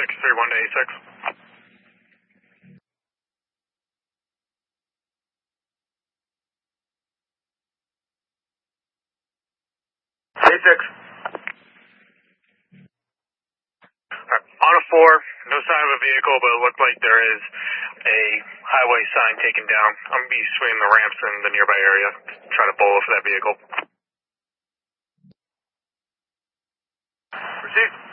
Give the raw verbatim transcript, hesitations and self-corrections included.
X three one to A six. A six. On a four, no sign of a vehicle, but it looked like there is a highway sign taken down. I'm going to be swinging the ramps in the nearby area to try to bolo for that vehicle. Proceed.